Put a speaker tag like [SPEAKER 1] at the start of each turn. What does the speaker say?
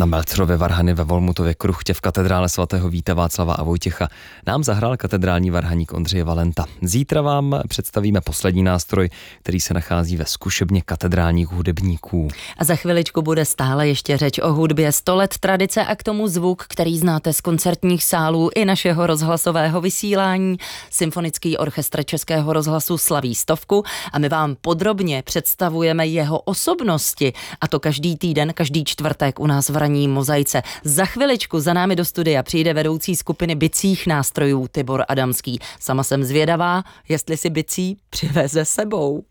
[SPEAKER 1] Na Meltřově varhany ve Volmutově Kruchtě v katedrále svatého Víta Václava a Vojtěcha nám zahrál katedrální varhaník Ondřej Valenta. Zítra vám představíme poslední nástroj, který se nachází ve zkušebně katedrálních hudebníků.
[SPEAKER 2] A za chviličku bude stále ještě řeč o hudbě, 100 let tradice a k tomu zvuk, který znáte z koncertních sálů i našeho rozhlasového vysílání. Symfonický orchestr Českého rozhlasu slaví 100 a my vám podrobně představujeme jeho osobnosti, a to každý týden, každý čtvrtek u nás v ranní Mozaice. Za chviličku za námi do studia přijde vedoucí skupiny bicích nástrojů Tibor Adamský. Sama jsem zvědavá, jestli si bicí přiveze sebou.